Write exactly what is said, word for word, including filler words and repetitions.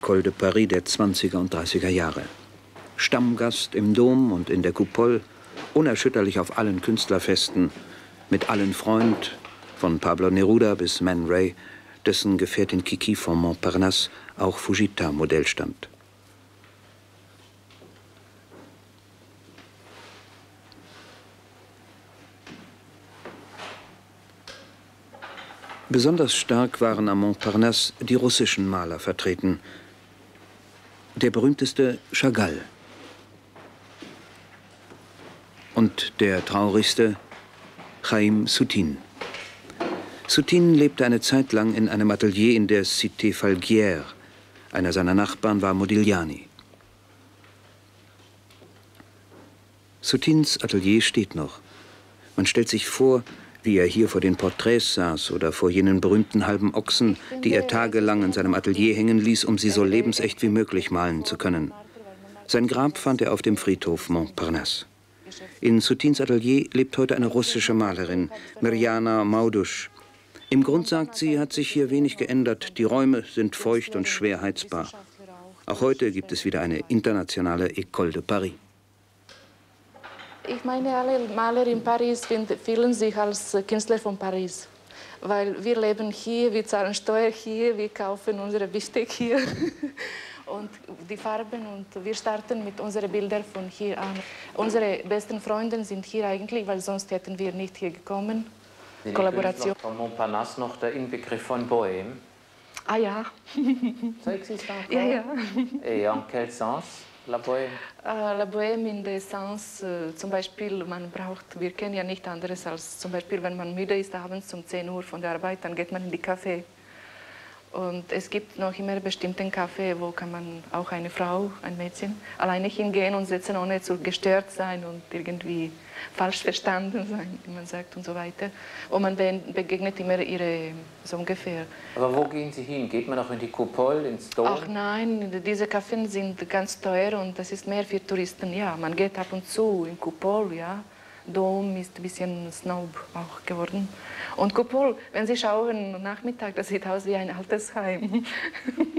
École de Paris der zwanziger und dreißiger Jahre. Stammgast im Dom und in der Coupole, unerschütterlich auf allen Künstlerfesten, mit allen Freund, von Pablo Neruda bis Man Ray, dessen Gefährtin Kiki von Montparnasse auch Fujita Modell stand. Besonders stark waren am Montparnasse die russischen Maler vertreten. Der berühmteste Chagall und der traurigste Chaim Soutine. Soutine lebte eine Zeit lang in einem Atelier in der Cité Falguière. Einer seiner Nachbarn war Modigliani. Soutines Atelier steht noch. Man stellt sich vor, wie er hier vor den Porträts saß oder vor jenen berühmten halben Ochsen, die er tagelang in seinem Atelier hängen ließ, um sie so lebensecht wie möglich malen zu können. Sein Grab fand er auf dem Friedhof Montparnasse. In Soutines Atelier lebt heute eine russische Malerin, Mirjana Maudusch. Im Grund, sagt sie, hat sich hier wenig geändert. Die Räume sind feucht und schwer heizbar. Auch heute gibt es wieder eine internationale École de Paris. Ich meine, alle Maler in Paris fühlen sich als Künstler von Paris. Weil wir leben hier, wir zahlen Steuer hier, wir kaufen unsere Besteck hier. Und die Farben, und wir starten mit unseren Bildern von hier an. Unsere besten Freunde sind hier eigentlich, weil sonst hätten wir nicht hier gekommen. Nee, Kollaboration. Von Montparnasse noch der Inbegriff von Bohème. Ah ja. Ça existe encore? Ja, ja. Et en quel sens, la Bohème? Uh, la Bohème in der Sens, uh, zum Beispiel, man braucht, wir kennen ja nicht anderes als zum Beispiel, wenn man müde ist abends um zehn Uhr von der Arbeit, dann geht man in die Café. Und es gibt noch immer bestimmten Café, wo kann man auch eine Frau, ein Mädchen, alleine hingehen und sitzen, ohne zu gestört sein und irgendwie falsch verstanden sein, wie man sagt, und so weiter. Und man begegnet immer ihre, so ungefähr. Aber wo gehen Sie hin? Geht man auch in die Coupole, ins Dom? Ach nein, diese Cafés sind ganz teuer und das ist mehr für Touristen. Ja, man geht ab und zu in Coupole, ja. Dom ist ein bisschen Snob auch geworden. Und Coupole, wenn Sie schauen, Nachmittag, das sieht aus wie ein Altersheim.